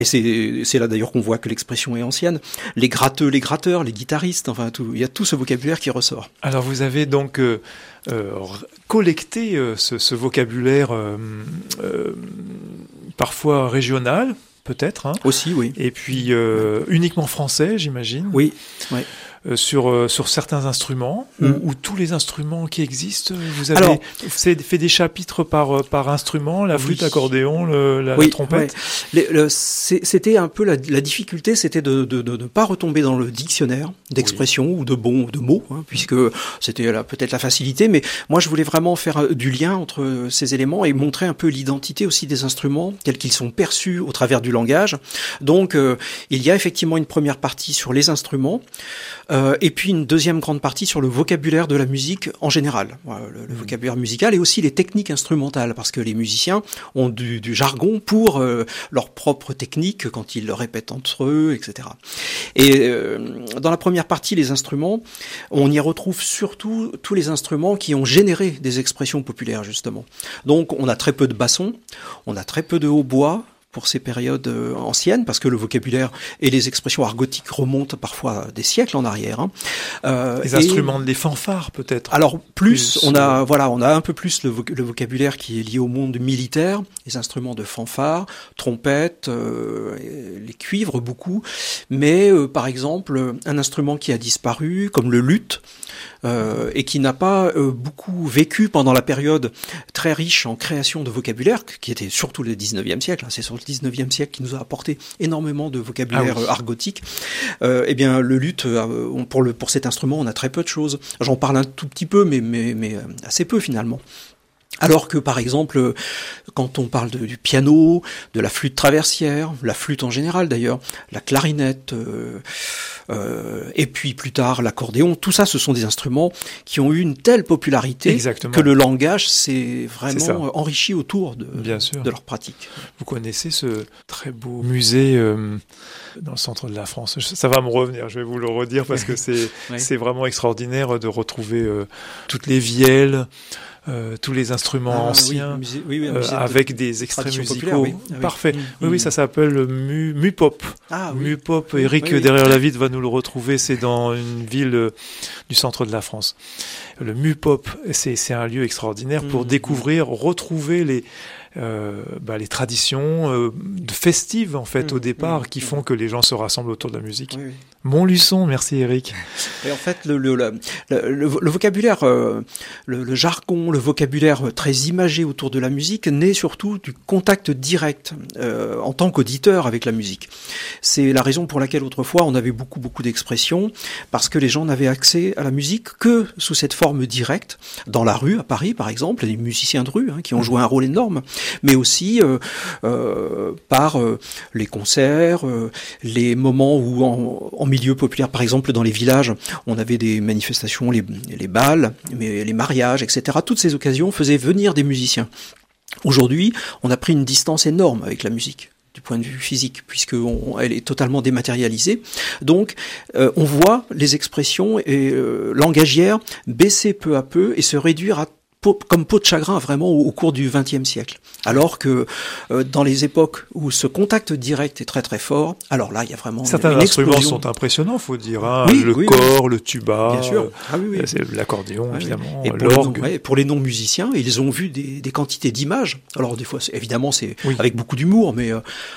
Et c'est là d'ailleurs qu'on voit que l'expression est ancienne. Les gratteux, les gratteurs, les guitaristes, enfin il y a tout ce vocabulaire qui ressort. Alors vous avez donc collecté ce vocabulaire parfois régional, peut-être. Hein. Aussi, oui. Et puis uniquement français, j'imagine. Oui, oui. Sur certains instruments ou tous les instruments qui existent. Vous avez fait des chapitres par instrument, la flûte, l'accordéon, la trompette. Oui. C'était un peu la difficulté, c'était de ne pas retomber dans le dictionnaire d'expressions ou de mots, hein, puisque c'était peut-être la facilité, mais moi je voulais vraiment faire du lien entre ces éléments et montrer un peu l'identité aussi des instruments tels qu'ils sont perçus au travers du langage. Donc il y a effectivement une première partie sur les instruments, et puis une deuxième grande partie sur le vocabulaire de la musique en général, le vocabulaire musical et aussi les techniques instrumentales, parce que les musiciens ont du jargon pour leurs propres techniques quand ils le répètent entre eux, etc. Et dans la première partie, les instruments, on y retrouve surtout tous les instruments qui ont généré des expressions populaires, justement. Donc on a très peu de bassons, on a très peu de hautbois, pour ces périodes anciennes, parce que le vocabulaire et les expressions argotiques remontent parfois des siècles en arrière. Hein. Les instruments des fanfares, peut-être. Alors on a un peu plus le vocabulaire qui est lié au monde militaire, les instruments de fanfare, trompettes, les cuivres beaucoup, mais par exemple un instrument qui a disparu, comme le luth, et qui n'a pas beaucoup vécu pendant la période très riche en création de vocabulaire, qui était surtout le 19e siècle, hein, c'est sur le 19e siècle qui nous a apporté énormément de vocabulaire argotique. Eh bien, le luth, pour cet instrument, on a très peu de choses. J'en parle un tout petit peu, mais assez peu finalement. Alors que, par exemple, quand on parle du piano, de la flûte traversière, la flûte en général d'ailleurs, la clarinette, et puis plus tard l'accordéon, tout ça, ce sont des instruments qui ont eu une telle popularité que le langage s'est vraiment enrichi autour de leur pratique. Vous connaissez ce très beau musée dans le centre de la France. Ça va me revenir, je vais vous le redire parce que c'est vraiment extraordinaire de retrouver toutes les vielles, tous les instruments anciens, avec des extraits musicaux. Parfait. Oui, ça s'appelle Mupop. Mupop, Eric derrière la vitre va nous le retrouver, c'est dans une ville du centre de la France. Le Mupop, c'est un lieu extraordinaire pour découvrir, retrouver les traditions festives en fait au départ qui font que les gens se rassemblent autour de la musique. Montluçon, merci Eric. Et en fait le vocabulaire, le jargon, le vocabulaire très imagé autour de la musique naît surtout du contact direct en tant qu'auditeur avec la musique. C'est la raison pour laquelle autrefois on avait beaucoup d'expressions, parce que les gens n'avaient accès à la musique que sous cette forme directe, dans la rue à Paris par exemple, les musiciens de rue qui ont joué un rôle énorme, mais aussi par les concerts, les moments où en milieu populaire, par exemple dans les villages, on avait des manifestations, les bals, mais les mariages, etc. Toutes ces occasions faisaient venir des musiciens. Aujourd'hui, on a pris une distance énorme avec la musique, du point de vue physique, puisqu'elle est totalement dématérialisée. Donc, on voit les expressions langagières baisser peu à peu et se réduire comme peau de chagrin vraiment au cours du XXe siècle. Alors que dans les époques où ce contact direct est très très fort, alors là il y a vraiment certains une instruments explosion. Sont impressionnants, faut dire, hein. Le cor, le tuba, bien sûr. L'accordéon évidemment, et l'orgue. Pour les non-musiciens, ils ont vu des quantités d'images. Alors des fois, évidemment, c'est avec beaucoup d'humour, mais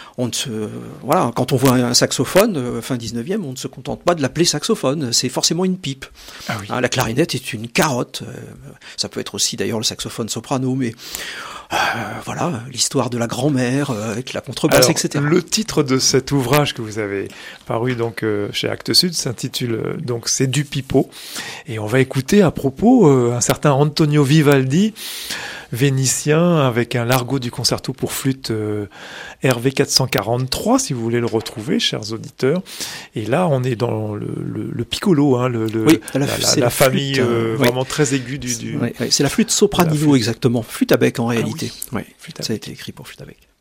quand on voit un saxophone fin 19e, on ne se contente pas de l'appeler saxophone, c'est forcément une pipe. La clarinette est une carotte. Ça peut être aussi d'ailleurs le saxophone soprano, mais l'histoire de la grand-mère avec la contrebasse, etc. Le titre de cet ouvrage que vous avez paru donc chez Actes Sud s'intitule donc C'est du pipeau, et on va écouter à propos un certain Antonio Vivaldi, vénitien, avec un largo du concerto pour flûte RV 443, si vous voulez le retrouver, chers auditeurs. Et là, on est dans le piccolo, la famille vraiment très aiguë du... c'est la flûte sopranino, exactement. Flûte à bec, en réalité. Ça a été écrit pour flûte à bec.